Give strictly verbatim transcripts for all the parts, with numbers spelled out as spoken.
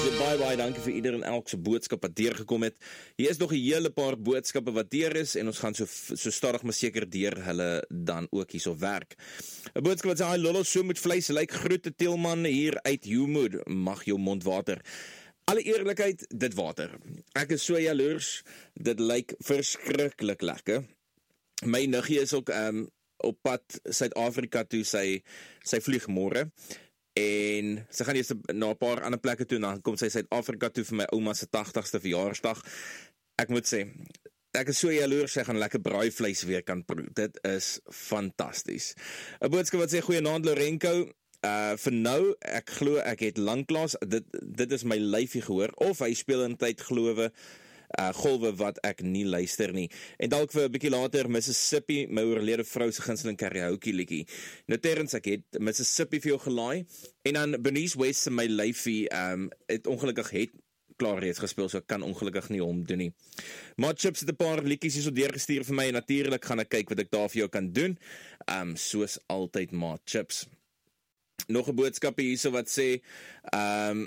Baie, baie dankie vir ieder en elk se boodskap wat deurgekom het. Hier is nog 'n hele paar boodskappe wat deur is en ons gaan so, so stadig maar seker deur hulle dan ook hierso werk. 'n Boodskap wat sê, "Hi Lolo, so met vleis lyk groete Tielman hier uit Humoed, mag jou mond water." Alle eerlikheid, dit water. Ek is so jaloers, dit lyk verskriklik lekker. My niggie is ook um, op pad Suid-Afrika toe, sy, sy vlieg môre. En sy gaan eers na 'n paar ander plekke toe, en dan kom sy Suid-Afrika toe vir my ouma se tagtigste verjaarsdag. Ek moet sê, ek is so jaloers, sy gaan lekker braaivleis weer kan proe. Dit is fantasties. 'n Boodskap wat sê, "Goeienaand Lorenko, uh, vir nou, ek glo ek het lanklaas, dit, dit is my lyfie gehoor, of hy speel in tyd glowe, Uh, golwe wat ek nie luister nie. En dalk vir 'n bietjie later Mississippi, my oorlede vrou se gunsteling karaoke liedjie. Nou Terrence, ek het Mississippi vir jou gelaai, en dan Bernice West se my lyfie, um, het ongelukkig het klaar reeds gespeel, so ek kan ongelukkig nie hom doen nie. Maar Chips het 'n paar liedjies hier so deurgestuur vir my, en natuurlik gaan ek kyk wat ek daar vir jou kan doen, um, soos altyd, maar Chips. Nog 'n boodskap hierso wat sê, um,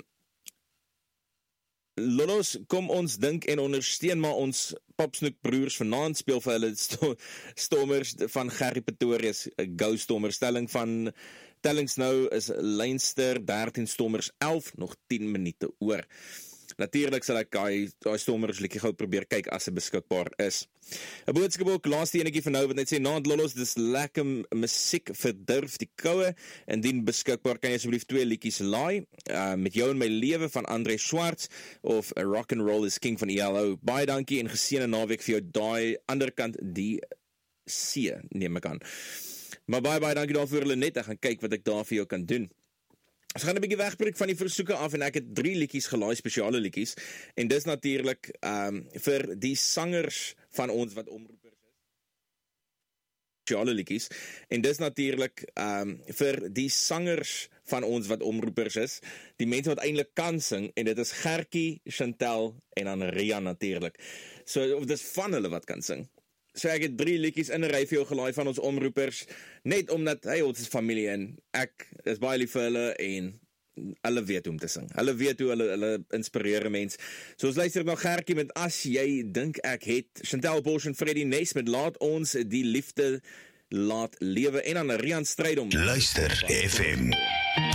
Lolos, kom ons dink en ondersteun maar ons Popsnoek broers vanaand, speel vir hulle sto Stormers van Gerrie Pretorius, Go Stormers. Stelling van tellings nou is Leinster dertien Stormers elf, nog tien minute oor. Natuurlik sal ek daai daai Stormers liedjie gou probeer kyk as dit beskikbaar is. 'n Boodskap ook, laaste enetjie vir nou wat net sê, "Naand Lolos, dis lekker musiek verdurf die koue, indien beskikbaar kan jy asseblief twee liedjies laai, uh, met jou in my lewe van Andre Swarts, of Rock and Roll is King van E L O. Baie dankie en geseënde naweek vir jou daai ander kant die see, neem ek aan. Maar baie baie dankie daarvoor, Lenet, ek gaan kyk wat ek daar vir jou kan doen. Ons gaan 'n bietjie wegbreek van die versoeke af, en ek het drie liedjies gelaai, spesiale liedjies, en dis natuurlik um, vir die sangers van ons wat omroepers is. Spesiale liedjies, en dis natuurlik um, vir die sangers van ons wat omroepers is, die mense wat eintlik kan sing, en dit is Gertjie, Chantel en dan Rian natuurlik. So, of dis van hulle wat kan sing. So ek het drie liedjies in 'n ry vir jou gelaai van ons omroepers, net omdat, hey, ons is familie, en ek is baie lief vir hulle, en hulle weet hoe om te sing. Hulle weet hoe hulle, hulle inspireer mens. So ons luister na Gertjie met As jy dink ek het, Chantel Bosch en Freddie Ness met Laat ons die liefde laat lewe, en dan Rian Strydom. Luister F M.